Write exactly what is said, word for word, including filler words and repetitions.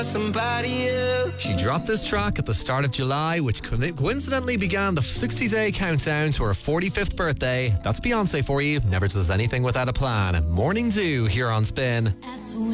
somebody else. She dropped this track at the start of July, which coincidentally began the sixty day countdown to her forty-fifth birthday. That's Beyonce for you. Never does anything without a plan. Morning Zoo here on Spin.